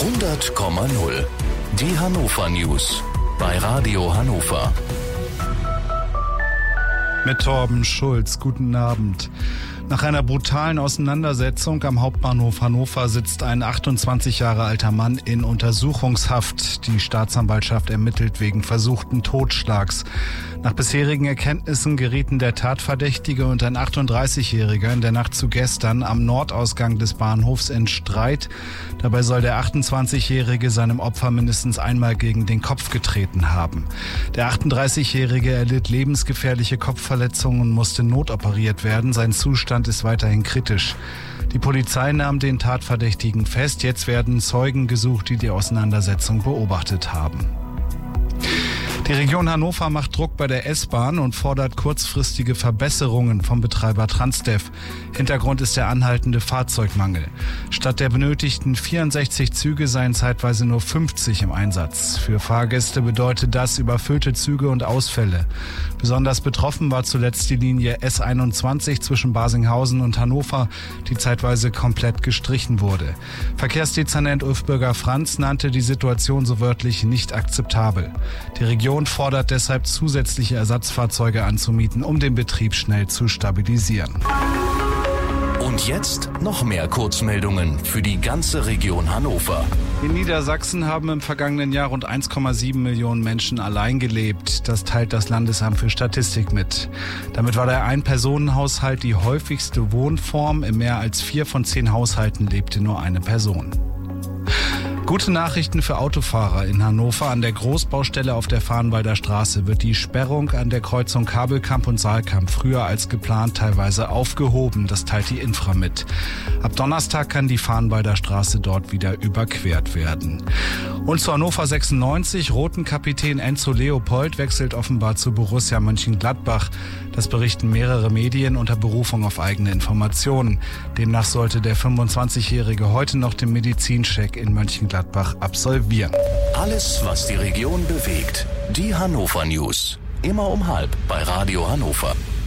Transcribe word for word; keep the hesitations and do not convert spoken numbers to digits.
hundert Komma null. Die Hannover News bei Radio Hannover. Mit Torben Schulz, guten Abend. Nach einer brutalen Auseinandersetzung am Hauptbahnhof Hannover sitzt ein achtundzwanzig Jahre alter Mann in Untersuchungshaft. Die Staatsanwaltschaft ermittelt wegen versuchten Totschlags. Nach bisherigen Erkenntnissen gerieten der Tatverdächtige und ein achtunddreißigjähriger in der Nacht zu gestern am Nordausgang des Bahnhofs in Streit. Dabei soll der achtundzwanzigjährige seinem Opfer mindestens einmal gegen den Kopf getreten haben. Der achtunddreißigjährige erlitt lebensgefährliche Kopfverletzungen und musste notoperiert werden. Sein Zustand ist weiterhin kritisch. Die Polizei nahm den Tatverdächtigen fest. Jetzt werden Zeugen gesucht, die die Auseinandersetzung beobachtet haben. Die Region Hannover macht Druck bei der S-Bahn und fordert kurzfristige Verbesserungen vom Betreiber Transdev. Hintergrund ist der anhaltende Fahrzeugmangel. Statt der benötigten vierundsechzig Züge seien zeitweise nur fünfzig im Einsatz. Für Fahrgäste bedeutet das überfüllte Züge und Ausfälle. Besonders betroffen war zuletzt die Linie S einundzwanzig zwischen Barsinghausen und Hannover, die zeitweise komplett gestrichen wurde. Verkehrsdezernent Ulf Bürger-Franz nannte die Situation so wörtlich nicht akzeptabel. Die Region fordert deshalb zusätzliche Ersatzfahrzeuge anzumieten, um den Betrieb schnell zu stabilisieren. Und jetzt noch mehr Kurzmeldungen für die ganze Region Hannover. In Niedersachsen haben im vergangenen Jahr rund eins Komma sieben Millionen Menschen allein gelebt. Das teilt das Landesamt für Statistik mit. Damit war der Ein-Personen-Haushalt die häufigste Wohnform. In mehr als vier von zehn Haushalten lebte nur eine Person. Gute Nachrichten für Autofahrer in Hannover. An der Großbaustelle auf der Farnwalder Straße wird die Sperrung an der Kreuzung Kabelkamp und Saalkamp früher als geplant teilweise aufgehoben. Das teilt die Infra mit. Ab Donnerstag kann die Farnwalder Straße dort wieder überquert werden. Und zu Hannover sechsundneunzig. Roten Kapitän Enzo Leopold wechselt offenbar zu Borussia Mönchengladbach. Das berichten mehrere Medien unter Berufung auf eigene Informationen. Demnach sollte der fünfundzwanzigjährige heute noch den Medizincheck in Mönchengladbach absolvieren. Alles, was die Region bewegt. Die Hannover News. Immer um halb bei Radio Hannover.